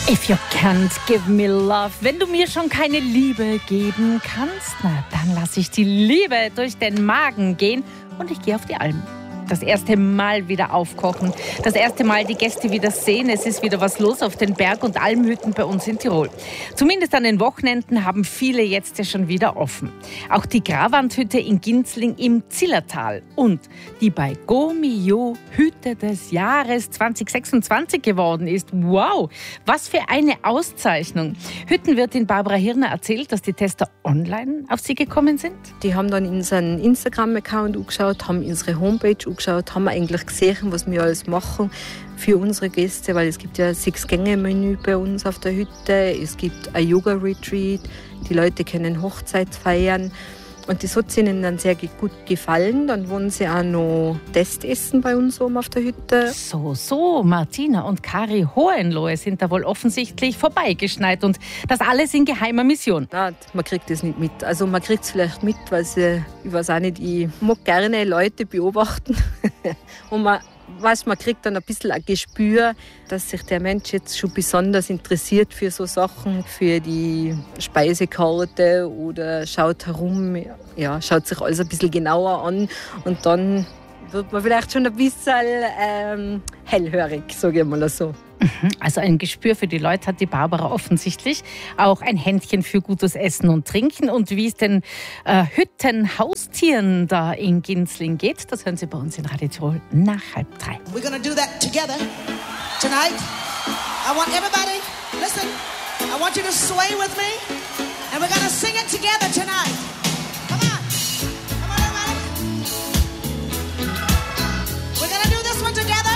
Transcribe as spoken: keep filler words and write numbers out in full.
If you can't give me love, wenn du mir schon keine Liebe geben kannst, na dann lass ich die Liebe durch den Magen gehen und ich gehe auf die Alm. Das erste Mal wieder aufkochen, das erste Mal die Gäste wieder sehen. Es ist wieder was los auf den Berg- und Almhütten bei uns in Tirol. Zumindest an den Wochenenden haben viele jetzt ja schon wieder offen. Auch die Gravandhütte in Ginzling im Zillertal und die bei Gomio Hütte des Jahres zwanzig sechsundzwanzig geworden ist. Wow, was für eine Auszeichnung. Hüttenwirtin Barbara Hirner erzählt, dass die Tester online auf sie gekommen sind. Die haben dann unseren Instagram-Account angeschaut, haben unsere Homepage angeschaut, haben eigentlich gesehen, was wir alles machen für unsere Gäste, weil es gibt ja sechs Gänge-Menü bei uns auf der Hütte, es gibt ein Yoga-Retreat, die Leute können Hochzeit feiern und das hat ihnen dann sehr gut gefallen. Dann wollen sie auch noch Testessen bei uns oben auf der Hütte. So, so, Martina und Kari Hohenlohe sind da wohl offensichtlich vorbeigeschneit und das alles in geheimer Mission. Nein, man kriegt das nicht mit. Also man kriegt es vielleicht mit, weil sie, ich weiß auch nicht, ich mag gerne Leute beobachten und man weiß, man kriegt dann ein bisschen ein Gespür, dass sich der Mensch jetzt schon besonders interessiert für so Sachen, für die Speisekarte oder schaut herum, ja, schaut sich alles ein bisschen genauer an und dann wird man vielleicht schon ein bisschen ähm, hellhörig, sage ich mal so. Also ein Gespür für die Leute hat die Barbara offensichtlich. Auch ein Händchen für gutes Essen und Trinken. Und wie es den äh, Hüttenhaustieren da in Ginzling geht, das hören Sie bei uns in Radio Tirol nach halb drei. We're gonna do that together tonight. I want everybody, listen, I want you to sway with me. And we're gonna sing it together tonight. Come on. Come on, everybody. We're gonna do this one together.